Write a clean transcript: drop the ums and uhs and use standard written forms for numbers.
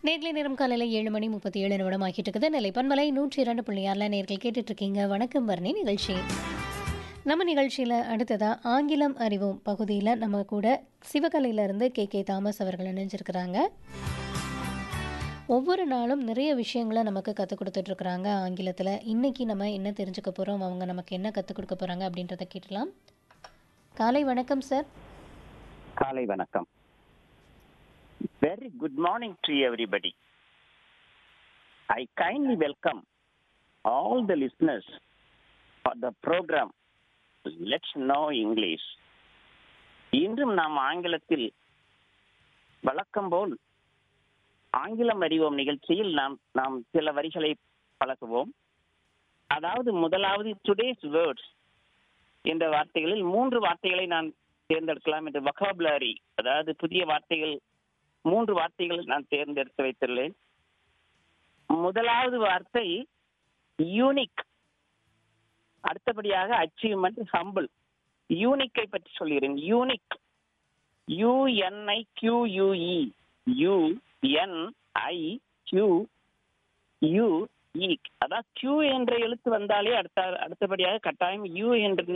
நேர்களை நேரம் காலையில் 7:37 ஆகிட்டு இருக்குது. நிலைப்பன்மலை 102.6 நேர்கள் கேட்டுட்டு இருக்கீங்க. வணக்கம் வர்ணி நிகழ்ச்சி. நம்ம நிகழ்ச்சியில் அடுத்ததாக ஆங்கிலம் அறிவோம் பகுதியில் நம்ம கூட சிவகலையிலேருந்து கே தாமஸ் அவர்கள் இணைஞ்சிருக்கிறாங்க. ஒவ்வொரு நாளும் நிறைய விஷயங்களை நமக்கு கற்றுக் கொடுத்துட்ருக்குறாங்க ஆங்கிலத்தில். இன்றைக்கி நம்ம என்ன தெரிஞ்சுக்க போகிறோம், அவங்க நமக்கு என்ன கற்றுக் கொடுக்க போகிறாங்க அப்படின்றத கேட்டலாம். காலை வணக்கம் சார். காலை வணக்கம். Very good morning to everybody. I kindly welcome all the listeners for the program Let's Know English. இன்றும் நாம் ஆங்கிலத்தில் வழக்கம் போல் ஆங்கிலம் அறிவோம் நிகழ்ச்சியில் நாம் சில வரிகளை பழகுவோம். அதாவது முதலாவது டுடேஸ் வேர்ட்ஸ் என்ற வார்த்தைகளில் 3 வார்த்தைகளை நான் தேர்ந்தெடுக்கலாம் என்று வொகாபுலரி, அதாவது புதிய வார்த்தைகள் 3 வார்த்தைகள் நான் தேர்ந்தெடுத்து வைத்துள்ளேன். முதலாவது வார்த்தை யூனிக், அடுத்தபடியாக அச்சீவ்மெண்ட், ஹம்பிள். யூனிக்கை பற்றி சொல்கிறேன். Unique, UNIQUE, UNIQUE. அதான் Q என்ற எழுத்து வந்தாலே அடுத்தபடியாக கட்டாயம் U என்ற